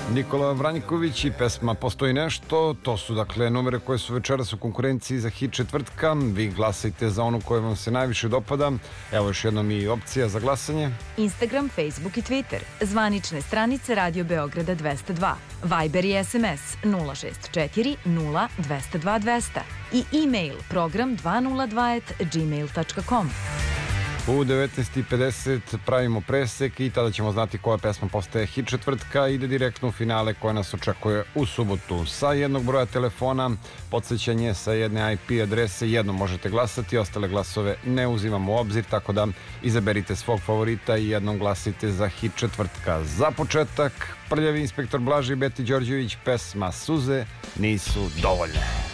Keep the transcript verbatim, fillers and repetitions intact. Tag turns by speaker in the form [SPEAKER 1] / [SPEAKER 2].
[SPEAKER 1] Nikola Vranjković i pesma Postoji nešto. To su dakle numere koje su večeras u konkurenciji za hit četvrtka. Vi glasajte za onu koja vam se najviše dopada. Evo još jednom i opcija za glasanje.
[SPEAKER 2] Instagram, Facebook i Twitter. Zvanične stranice Radio Beograda dvesta dva. Viber i S M S nula šest četiri nula dvesta dva dvesta. I e-mail program dvesta dva at gmail dot com.
[SPEAKER 1] U devetnaest i pedeset pravimo presek i tada ćemo znati koja pesma postaje hit četvrtka i ide direktno u finale koje nas očekuje u subotu. Sa jednog broja telefona, podsjećanje sa jedne I P adrese, jednom možete glasati, ostale glasove ne uzimamo u obzir, tako da izaberite svog favorita i jednom glasite za hit četvrtka. Za početak, prljavi inspektor Blaži i Beti Đorđević, pesma Suze nisu dovoljne.